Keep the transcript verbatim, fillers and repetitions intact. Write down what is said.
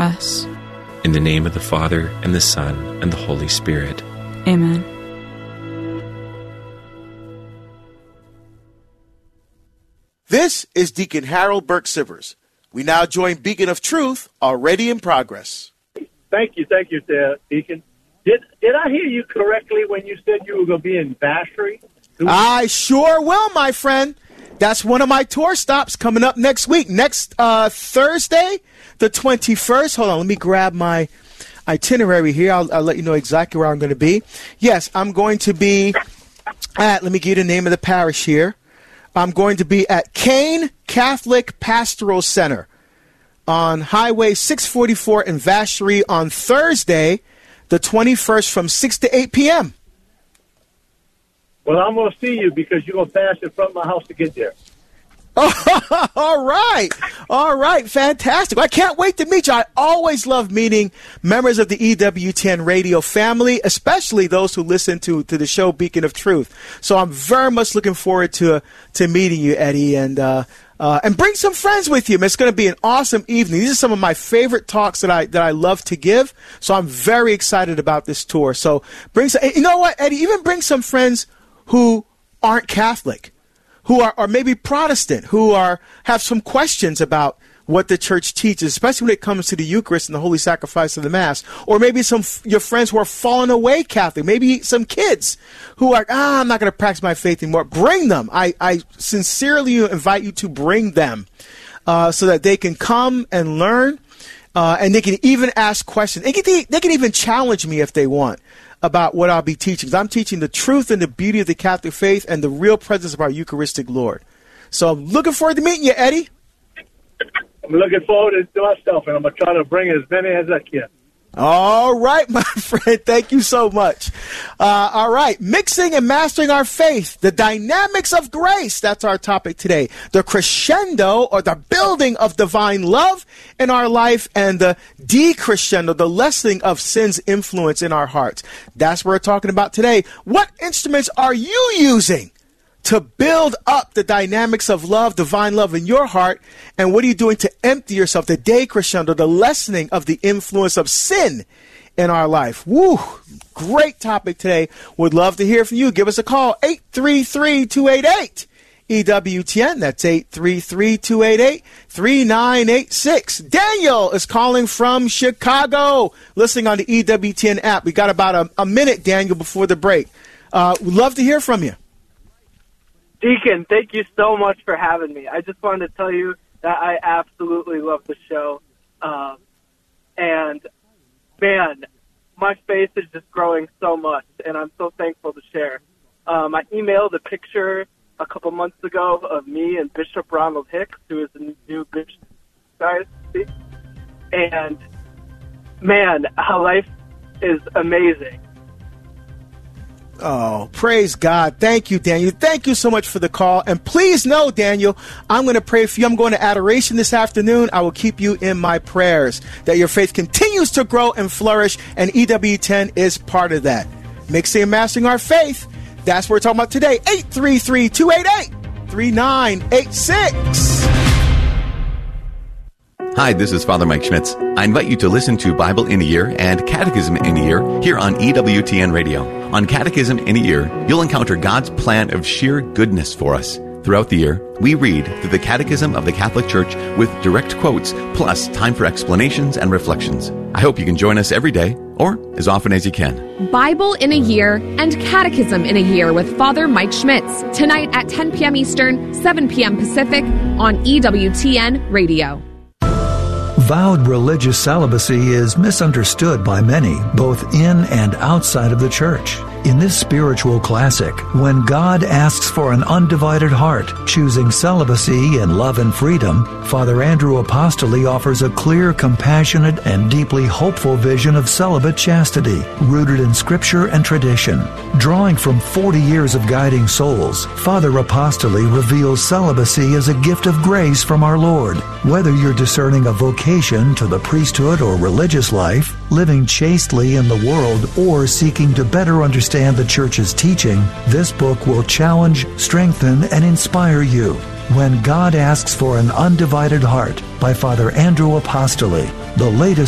us. In the name of the Father, and the Son, and the Holy Spirit. Amen. This is Deacon Harold Burke Sivers. We now join Beacon of Truth, already in progress. Thank you, thank you, Deacon. Did did I hear you correctly when you said you were going to be in Vacherie? I sure will, my friend. That's one of my tour stops coming up next week. Next uh, Thursday, the twenty-first. Hold on, let me grab my itinerary here. I'll, I'll let you know exactly where I'm going to be. Yes, I'm going to be at, let me give you the name of the parish here. I'm going to be at Kane Catholic Pastoral Center on Highway six forty-four in Vacherie on Thursday, the twenty-first, from six to eight p.m. Well, I'm going to see you because you're going to pass in front of my house to get there. Oh, all right. All right. Fantastic. I can't wait to meet you. I always love meeting members of the E W T N radio family, especially those who listen to, to the show Beacon of Truth. So I'm very much looking forward to to meeting you, Eddie, and uh, uh, and bring some friends with you. It's going to be an awesome evening. These are some of my favorite talks that I that I love to give. So I'm very excited about this tour. So bring some, you know what, Eddie, even bring some friends who aren't Catholic, who are, are maybe Protestant, who are have some questions about what the church teaches, especially when it comes to the Eucharist and the Holy Sacrifice of the Mass. Or maybe some f- your friends who are fallen away Catholic, maybe some kids who are, ah, I'm not going to practice my faith anymore. Bring them. I, I sincerely invite you to bring them uh, so that they can come and learn, uh, and they can even ask questions. They can, they can even challenge me if they want about what I'll be teaching. I'm teaching the truth and the beauty of the Catholic faith and the real presence of our Eucharistic Lord. So I'm looking forward to meeting you, Eddie. I'm looking forward to myself, and I'm going to try to bring as many as I can. All right, my friend. Thank you so much. Uh, all right. Mixing and mastering our faith. The dynamics of grace. That's our topic today. The crescendo, or the building of divine love in our life, and the decrescendo, the lessening of sin's influence in our hearts. That's what we're talking about today. What instruments are you using to build up the dynamics of love, divine love in your heart? And what are you doing to empty yourself, the decrescendo, the lessening of the influence of sin in our life? Woo! Great topic today. Would love to hear from you. Give us a call, eight three three, two eight eight, E W T N. That's eight three three, two eight eight, three nine eight six. Daniel is calling from Chicago, listening on the E W T N app. We got about a, a minute, Daniel, before the break. Uh, we'd love to hear from you. Deacon, thank you so much for having me. I just wanted to tell you that I absolutely love the show. Um, and, man, my faith is just growing so much, and I'm so thankful to share. Um, I emailed a picture a couple months ago of me and Bishop Ronald Hicks, who is the new bishop, guys. And, man, how life is amazing. Oh, praise God. Thank you, Daniel. Thank you so much for the call. And please know, Daniel, I'm going to pray for you. I'm going to adoration this afternoon. I will keep you in my prayers that your faith continues to grow and flourish, and E W ten is part of that. Mixing and mastering our faith. That's what we're talking about today. eight three three, two eight eight, three nine eight six. Hi, this is Father Mike Schmitz. I invite you to listen to Bible in a Year and Catechism in a Year here on E W T N Radio. On Catechism in a Year, you'll encounter God's plan of sheer goodness for us. Throughout the year, we read through the Catechism of the Catholic Church with direct quotes, plus time for explanations and reflections. I hope you can join us every day, or as often as you can. Bible in a Year and Catechism in a Year with Father Mike Schmitz, tonight at ten p.m. Eastern, seven p.m. Pacific, on E W T N Radio. Vowed religious celibacy is misunderstood by many, both in and outside of the church. In this spiritual classic, When God Asks for an Undivided Heart, Choosing Celibacy in Love and Freedom, Father Andrew Apostoli offers a clear, compassionate, and deeply hopeful vision of celibate chastity, rooted in Scripture and tradition. Drawing from forty years of guiding souls, Father Apostoli reveals celibacy as a gift of grace from our Lord. Whether you're discerning a vocation to the priesthood or religious life, living chastely in the world, or seeking to better understand the Church's teaching, this book will challenge, strengthen, and inspire you. When God Asks for an Undivided Heart by Father Andrew Apostoli, the latest